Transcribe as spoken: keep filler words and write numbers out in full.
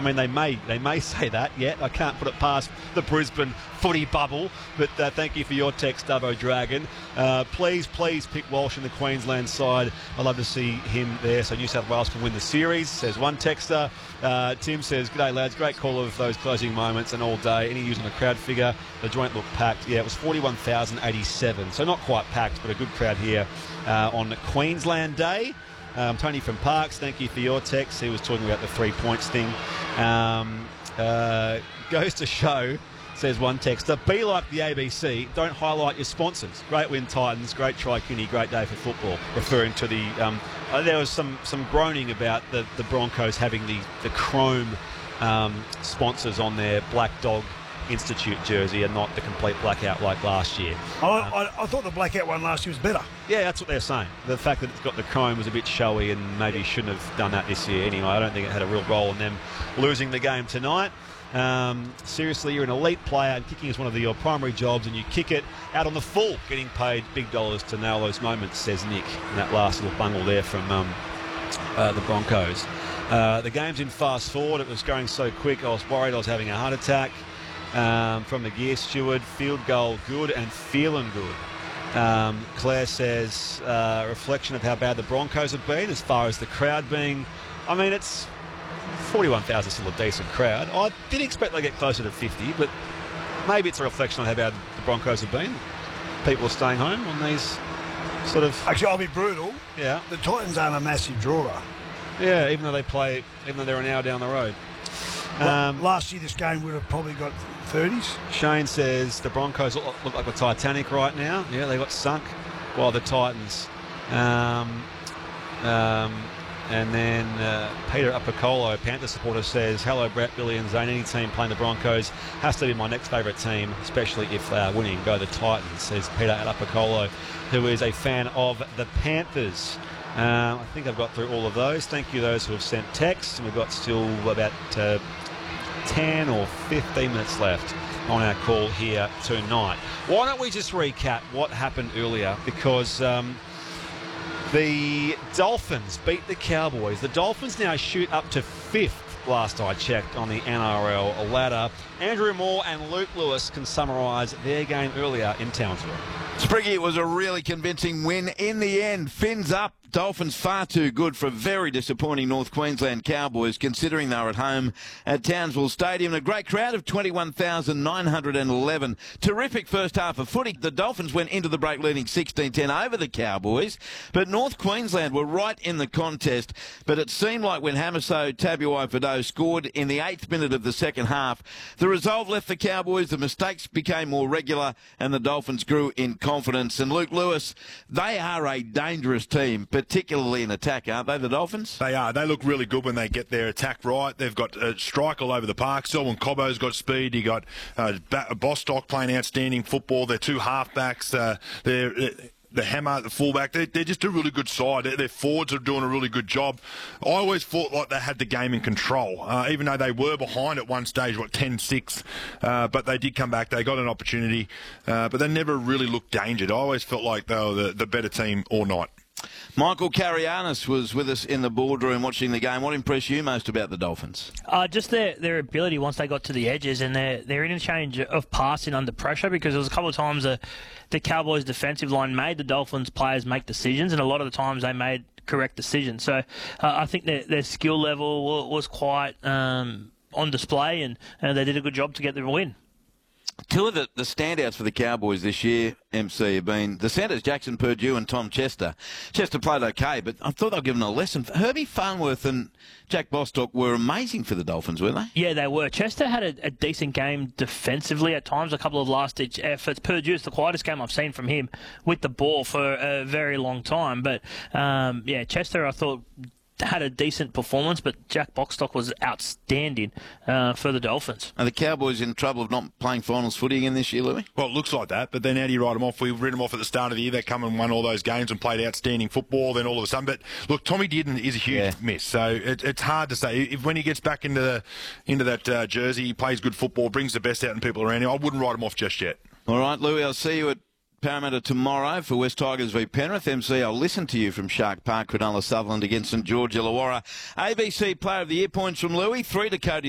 mean, they may they may say that yet. I can't put it past the Brisbane footy bubble. But uh, thank you for your text, Dubbo Dragon. Uh, please, please pick Walsh in the Queensland side. I'd love to see him there. So New South Wales can win the series, says one texter. Uh, Tim says, "G'day lads, great call of those closing moments and all day. Any news on the crowd figure? The joint looked packed." Yeah, it was forty-one thousand eighty-seven. So not quite packed, but a good crowd here uh, on Queensland Day. Um, Tony from Parks, thank you for your text. He was talking about the three points thing. Um, uh, goes to show, says one texter, be like the A B C, don't highlight your sponsors. Great win, Titans. Great try, Cuny. Great day for football. Referring to the, um, uh, there was some some groaning about the, the Broncos having the, the chrome um, sponsors on their Black Dog Institute jersey and not the complete blackout like last year. I, I, I thought the blackout one last year was better. Yeah, that's what they're saying. The fact that it's got the chrome was a bit showy and maybe shouldn't have done that this year anyway. I don't think it had a real role in them losing the game tonight. Um, seriously, you're an elite player and kicking is one of the, your primary jobs, and you kick it out on the full, getting paid big dollars to nail those moments, says Nick. And that last little bungle there from um, uh, the Broncos. Uh, the game's in fast forward. It was going so quick, I was worried I was having a heart attack. Um, from the gear steward, field goal good and feeling good. Um, Claire says, uh, reflection of how bad the Broncos have been as far as the crowd being, I mean, it's forty-one thousand still a decent crowd. I did expect they get closer to fifty, but maybe it's a reflection on how bad the Broncos have been. People are staying home on these sort of... Actually, I'll be brutal. Yeah. The Titans aren't a massive drawer. Yeah, even though they play, even though they're an hour down the road. Um, Last year, this game would have probably got thirties. Shane says the Broncos look, look like the Titanic right now. Yeah, they got sunk, while the Titans. Um, um, and then uh, Peter Apicolo, Panther supporter, says, hello, Brett, Billy and Zane. Any team playing the Broncos has to be my next favourite team, especially if they are winning. Go the Titans, says Peter Apicolo, who is a fan of the Panthers. Uh, I think I've got through all of those. Thank you those who have sent texts. We've got still about uh, ten or fifteen minutes left on our call here tonight. Why don't we just recap what happened earlier? Because um, the Dolphins beat the Cowboys. The Dolphins now shoot up to fifth, last I checked, on the N R L ladder. Andrew Moore and Luke Lewis can summarise their game earlier in Townsville. Spriggy, it was a really convincing win in the end. Fins up. Dolphins far too good for a very disappointing North Queensland Cowboys, considering they were at home at Townsville Stadium. A great crowd of twenty-one thousand nine hundred eleven. Terrific first half of footy. The Dolphins went into the break leading sixteen ten over the Cowboys, but North Queensland were right in the contest. But it seemed like when Hamiso Tabuai-Fidow scored in the eighth minute of the second half, the resolve left the Cowboys, the mistakes became more regular, and the Dolphins grew in confidence. And Luke Lewis, they are a dangerous team, but particularly in attack, aren't they, the Dolphins? They are. They look really good when they get their attack right. They've got a strike all over the park. Selwyn Cobbo's got speed. You got uh, Bostock playing outstanding football. They're two halfbacks. Uh, they're... Uh, the Hammer, the fullback, they're, they're just a really good side. Their, their forwards are doing a really good job. I always thought like they had the game in control, uh, even though they were behind at one stage, what, ten six. Uh, but they did come back. They got an opportunity, uh, but they never really looked endangered. I always felt like they were the, the better team all night. Michael Carianis was with us in the boardroom watching the game. What impressed you most about the Dolphins? Uh, just their their ability once they got to the edges and their, their interchange of passing under pressure, because there was a couple of times the, the Cowboys' defensive line made the Dolphins players make decisions, and a lot of the times they made correct decisions. So uh, I think their, their skill level was quite um, on display, and uh, they did a good job to get the win. Two of the, the standouts for the Cowboys this year, M C, have been the centres, Jackson Purdue and Tom Chester. Chester played okay, but I thought they were given a lesson. Herbie Farnworth and Jack Bostock were amazing for the Dolphins, weren't they? Yeah, they were. Chester had a, a decent game defensively at times, a couple of last-ditch efforts. Purdue's the quietest game I've seen from him with the ball for a very long time. But, um, yeah, Chester, I thought, had a decent performance, but Jack Bostock was outstanding uh, for the Dolphins. Are the Cowboys in trouble of not playing finals footy again this year, Louis? Well, it looks like that, but then how do you write them off? We've written them off at the start of the year. They come and won all those games and played outstanding football, then all of a sudden. But look, Tommy Dearden is a huge yeah. miss, so it, it's hard to say. If when he gets back into the into that uh, jersey, he plays good football, brings the best out in people around him, I wouldn't write him off just yet. All right, Louis, I'll see you at Parramatta tomorrow for West Tigers v Penrith. M C, I'll listen to you from Shark Park, Cronulla Sutherland against St George Illawarra. A B C Player of the Year points from Louis, three to Cody